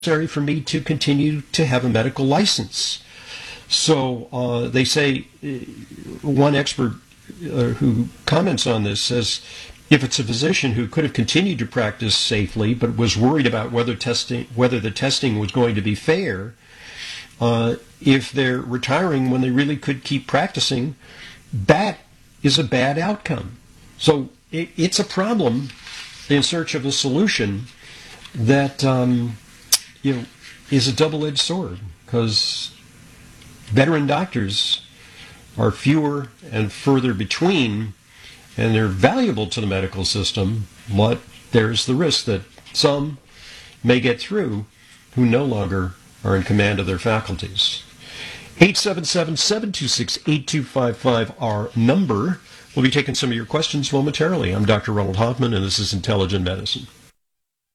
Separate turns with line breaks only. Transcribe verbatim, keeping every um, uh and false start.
necessary for me to continue to have a medical license. So uh, they say, uh, one expert uh, who comments on this says, if it's a physician who could have continued to practice safely but was worried about whether testing, whether the testing was going to be fair, uh, if they're retiring when they really could keep practicing, that is a bad outcome. So it, it's a problem in search of a solution that um, you know is a double-edged sword, because veteran doctors are fewer and further between, and they're valuable to the medical system, but there's the risk that some may get through who no longer are in command of their faculties. eight seven seven, seven two six, eight two five five, our number. We'll be taking some of your questions momentarily. I'm Doctor Ronald Hoffman, and this is Intelligent Medicine.